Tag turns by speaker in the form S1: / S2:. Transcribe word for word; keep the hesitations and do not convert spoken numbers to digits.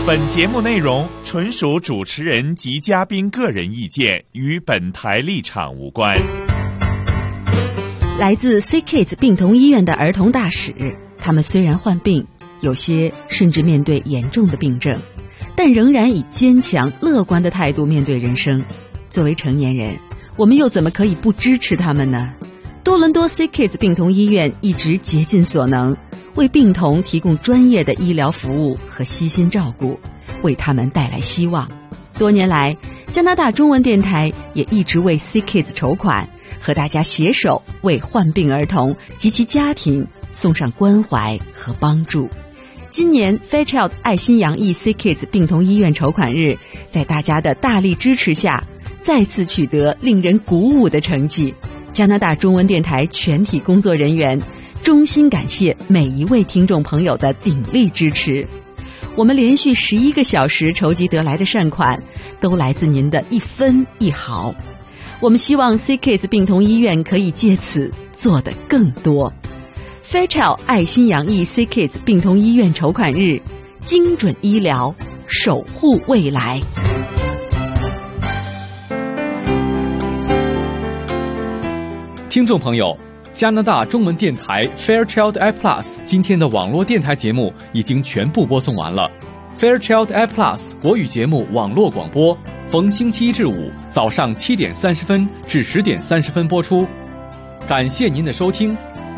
S1: 本节目内容纯属主持人及嘉宾个人意见，与本台立场无关。
S2: 来自 C Kids 病童医院的儿童大使，他们虽然患病，有些甚至面对严重的病症，但仍然以坚强乐观的态度面对人生。作为成年人，我们又怎么可以不支持他们呢？多伦多 C Kids 病童医院一直竭尽所能，为病童提供专业的医疗服务和悉心照顾，为他们带来希望。多年来，加拿大中文电台也一直为 C Kids 筹款，和大家携手为患病儿童及其家庭送上关怀和帮助。今年 Fairchild 爱心洋溢 C Kids 病童医院筹款日，在大家的大力支持下，再次取得令人鼓舞的成绩。加拿大中文电台全体工作人员衷心感谢每一位听众朋友的鼎力支持。我们连续十一个小时筹集得来的善款，都来自您的一分一毫。我们希望 C Kids 病童医院可以借此做得更多。Fairchild 爱心洋溢 C Kids 病童医院筹款日，精准医疗，守护未来。
S3: 听众朋友，加拿大中文电台 Fairchild I Plus 今天的网络电台节目已经全部播送完了。Fairchild I Plus 国语节目网络广播，逢星期一至五早上七点三十分至十点三十分播出。感谢您的收听，